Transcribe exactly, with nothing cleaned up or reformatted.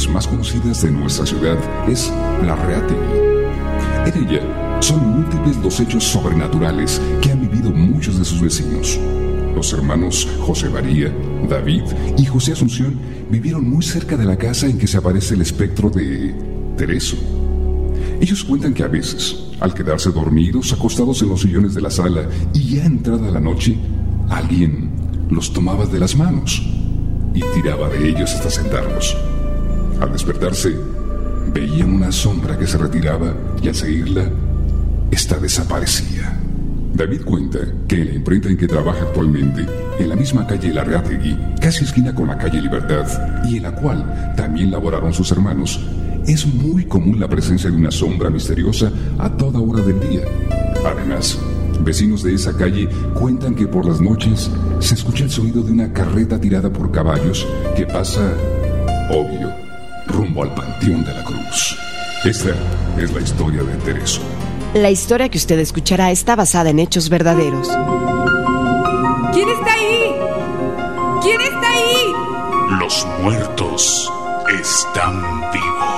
más conocidas de nuestra ciudad es la Reátegui. En ella son múltiples los hechos sobrenaturales que han vivido muchos de sus vecinos. Los hermanos José María, David y José Asunción vivieron muy cerca de la casa en que se aparece el espectro de Tereso. Ellos cuentan que a veces, al quedarse dormidos, acostados en los sillones de la sala y ya entrada la noche, alguien los tomaba de las manos y tiraba de ellos hasta sentarlos. Al despertarse, veían una sombra que se retiraba y al seguirla, esta desaparecía. David cuenta que en la imprenta en que trabaja actualmente, en la misma calle La Reátegui, casi esquina con la calle Libertad, y en la cual también laboraron sus hermanos, es muy común la presencia de una sombra misteriosa a toda hora del día. Además, vecinos de esa calle cuentan que por las noches se escucha el sonido de una carreta tirada por caballos que pasa, obvio, rumbo al Panteón de la Cruz. Esta es la historia de Tereso. La historia que usted escuchará está basada en hechos verdaderos. ¿Quién está ahí? ¿Quién está ahí? Los muertos están vivos.